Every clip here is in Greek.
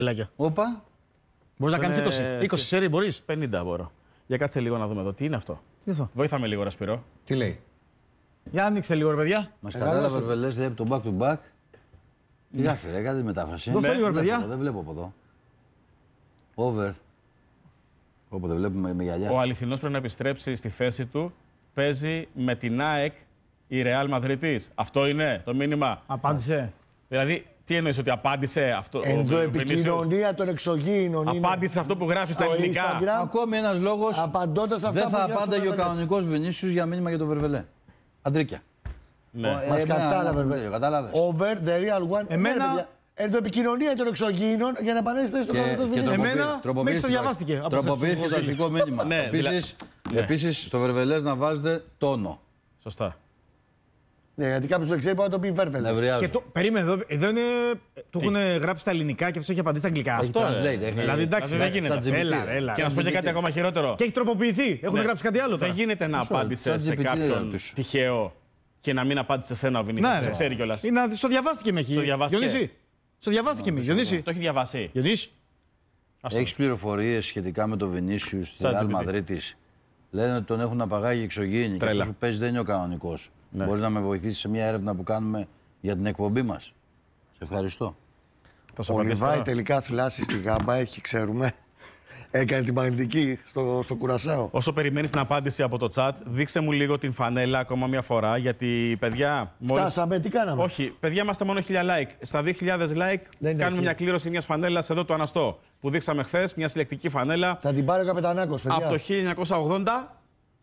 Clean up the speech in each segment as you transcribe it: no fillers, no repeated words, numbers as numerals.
Όπα. Μπορείς να κάνεις 20 σέρι, μπορείς. 50 μπορώ. Για κάτσε λίγο να δούμε εδώ. Τι είναι αυτό. Τι είναι αυτό. Βοήθαμε λίγο, Ρασπυρό. Τι λέει. Για ανοίξτε λίγο, ρε παιδιά. Μας κατάλαβε ο Βερβελές, λέει το back to back. Τι γράφει, ρε, κάτι μετάφραση. Δώστε λίγο, ρε παιδιά. Δεν βλέπω από εδώ. Over. Όπου δεν βλέπουμε με γυαλιά. Ο αληθινός πρέπει να επιστρέψει στη θέση του. Παίζει με την ΑΕΚ η Ρεάλ Μαδρίτης. Αυτό είναι το μήνυμα. Απάντησε. Δηλαδή, τι εννοείς ότι απάντησε αυτό. Ενδοεπικοινωνία των εξωγήινων. Απάντησε αυτό που γράφει στα ελληνικά. Ακόμη ένας λόγος. Απαντώντας αυτά δεν που θα γράφει απάνταγε ο κανονικός Βινίσιους για μήνυμα για τον Βερβελέ. Αντρίκια. Ναι. Μας κατάλαβε. Κατάλαβες. Over the real one. Εμένα. Ενδοεπικοινωνία των εξωγήινων για να επανέλθετε στο κανονικό Βινίσιους. Εμένα, μέχρι το διαβάστηκε. Τροποποιήθηκε το αρχικό μήνυμα. Επίσης, στο Βερβελές να βάζετε τόνο. Σωστά. Ναι, γιατί κάποιος δεν ξέρει, μπορεί να το πει Βέρβελες. Περίμενε, εδώ είναι. Του έχουν γράψει στα ελληνικά και αυτό έχει απαντήσει στα αγγλικά. Αυτό Δηλαδή, εντάξει, δεν γίνεται. Έλα. Και να σου πω και κάτι ακόμα χειρότερο. Και έχει τροποποιηθεί. Έχουν γράψει κάτι άλλο. Δεν γίνεται να απάντησε σε κάποιον τυχαίο και να μην απάντησε σε ένα ο Βινίσιους. Δεν ξέρει κιόλας. Στο διαβάστηκε με έχει. Στο διαβάστηκε με Γιονύση. Το έχει διαβάσει. Γιονύση. Έχεις πληροφορίες σχετικά με τον Βινίσιους στη Ρεάλ Μαδρίτης. Λένε ότι τον έχουν απαγάγει εξωγήινοι και αυτός που παίζει δεν είναι ο κανονικός. Ναι. Μπορείς να με βοηθήσεις σε μια έρευνα που κάνουμε για την εκπομπή μας. Σε ευχαριστώ. Ο Λιβάη τελικά θυλάσει στη Γάμπα, έχει, ξέρουμε. Έκανε την μαγνητική στο Κουρασάο. Όσο περιμένεις την απάντηση από το chat, δείξε μου λίγο την φανέλα ακόμα μια φορά. Γιατί, παιδιά. Φτάσαμε, τι κάναμε. Όχι, παιδιά, είμαστε μόνο 1000 like. Στα 2000 like κάνουμε μια κλήρωση μιας φανέλας εδώ του Αναστό. Που δείξαμε χθες, μια συλλεκτική φανέλα. Θα την πάρει ο Καπετανάκος, παιδιά. Από το 1980.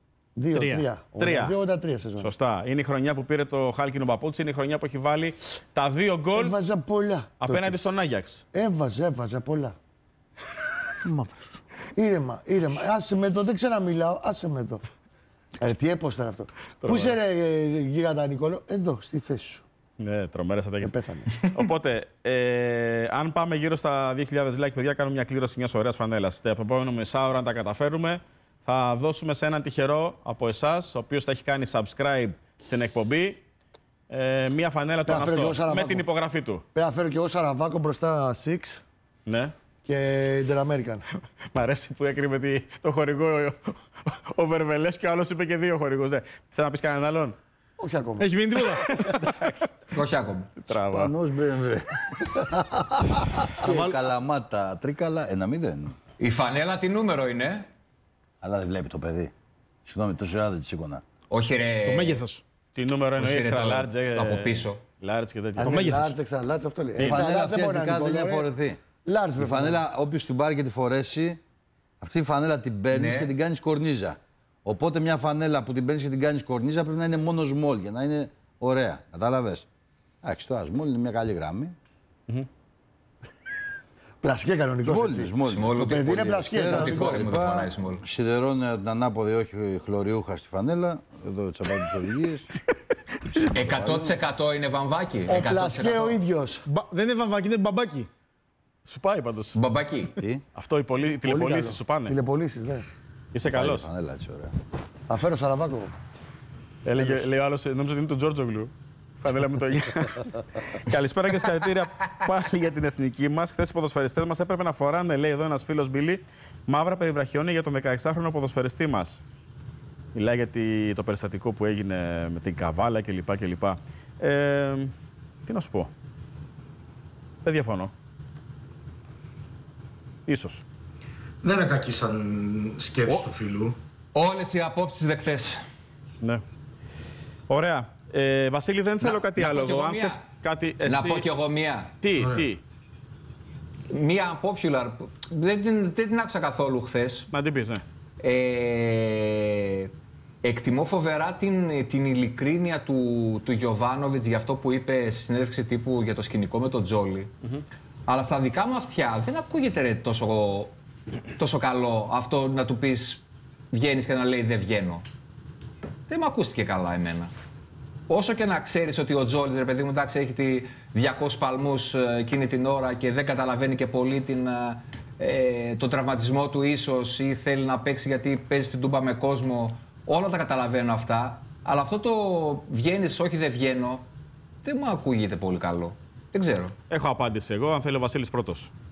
2-3 σεζόν. Σωστά. Είναι η χρονιά που πήρε το χάλκινο παπούτσι, είναι η χρονιά που έχει βάλει τα 2 γκολ. Έβαζα πολλά. Απέναντι στον Άγιαξ. Έβαζα πολλά. Ήρεμα. Άσε με εδώ, δεν ξέρω να μιλάω. Άσε με εδώ. Τι έπος ήταν αυτό. Πού είσαι, ρε γίγαντα Νικόλο. Εδώ, στη θέση σου. Ναι, τρομερές θα τα έχεις. Πέθανε. Οπότε, αν πάμε γύρω στα 2000 like, παιδιά, κάνουμε μια κλήρωση μιας ωραίας φανέλας. Στο επόμενο μεσάωρο, αν τα καταφέρουμε, θα δώσουμε σε έναν τυχερό από εσάς, ο οποίος θα έχει κάνει subscribe στην εκπομπή, μια φανέλα του Αναστό με την υπογραφή του. Πρέπει να φέρω και εγώ Σαραβάκο μπροστά 6. Ναι. Και Inter-American. Μ' αρέσει που έκρυβε το χορηγό ο Βερβελές και ο άλλος είπε και 2 χορηγούς. Θέλω να πεις κανέναν άλλον. Όχι ακόμα. Έχει μείνει τίποτα. Όχι ακόμα. Τράβα. Σπανός BMW. Και Καλαμάτα, Τρίκαλα, 1-0. Η φανέλα τι νούμερο είναι. Αλλά δεν βλέπει το παιδί. Συγγνώμη, τόσο ώρα δεν τη σήκωνα. Όχι ρε. Το μέγεθος. Τι νούμερο είναι, extra large. Το από πίσω. Large και τέτοια. Το μέγεθος. Large, extra large, αυτό λέει. Η φανέλα αυτή δεν έχει φορεθεί. Large, η φανέλα, όποιος την πάρει και τη φορέσει, αυτή η φανέλα την παίρνεις και την κάνεις κορνίζα. Οπότε μια φανέλα που την παίρνεις και την κάνεις κορνίζα πρέπει να είναι μόνο small για να είναι ωραία. Κατάλαβες. Εντάξει, το small είναι μια καλή γραμμή. Πλασκέ κανονικός έτσι. Το παιδί είναι πλασκέ. Σιδερώνει την ανάποδη, όχι χλωριούχα στη φανέλα. Εδώ τσαπάτε τις οδηγίες. 100% είναι βαμβάκι. Ο πλασκέ ο ίδιος. Δεν είναι βαμβάκι, είναι μπαμπάκι. Σου πάει πάντως. Μπαμπάκι. Αυτό οι τηλεπολίσεις σου πάνε. Τηλεπολίσεις, ναι. Είσαι καλός. Φανέλα, έτσι ωραία. Θα φέρω Σαραβάκο. Λέει ο άλλος, νόμιζα ότι είναι του Τζόρτζογλου. Φανέλα μου το ίδιο. Καλησπέρα και συγχαρητήρια πάλι για την εθνική μας. Χθες οι ποδοσφαιριστές μας έπρεπε να φοράνε, λέει εδώ ένας φίλος Μπίλι, μαύρα περιβραχιόνια για τον 16χρονο ποδοσφαιριστή μας. Μιλάει για το περιστατικό που έγινε με την Καβάλα κλπ. Τι να σου πω. Δεν διαφωνώ. Ίσως. Δεν είναι κακή σαν σκέψη του φίλου. Όλες οι απόψεις δεκτές. Ναι. Ωραία. Βασίλη, δεν θέλω κάτι άλλο. Αν θες κάτι εσύ... Να πω κι εγώ μία. Τι. Μία popular. Δεν την άκουσα καθόλου χθες. Να την πεις, ναι. Εκτιμώ φοβερά την ειλικρίνεια του Γιοβάνοβιτς για αυτό που είπε στη συνέντευξη τύπου για το σκηνικό με τον Τζόλι. Αλλά στα δικά μου αυτιά δεν ακούγεται ρε, τόσο καλό αυτό να του πεις βγαίνεις και να λέει δεν βγαίνω. Δεν μου ακούστηκε καλά εμένα. Όσο και να ξέρεις ότι ο Τζόλις, ρε παιδί μου, εντάξει, έχει 200 παλμούς εκείνη την ώρα και δεν καταλαβαίνει και πολύ τον τραυματισμό του ίσως ή θέλει να παίξει γιατί παίζει την τούμπα με κόσμο. Όλα τα καταλαβαίνω αυτά. Αλλά αυτό το βγαίνεις, όχι δεν βγαίνω, δεν μου ακούγεται πολύ καλό. Δεν ξέρω. Έχω απάντηση εγώ, αν θέλει ο Βασίλης πρώτος.